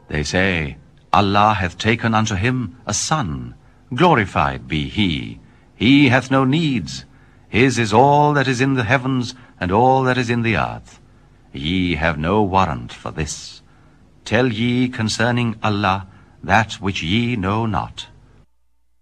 They say, Allah hath taken unto him a son. Glorified be he. He hath no needs. His is all that is in the heavens and all that is in the earth. Ye have no warrant for this. Tell ye concerning Allah that which ye know not.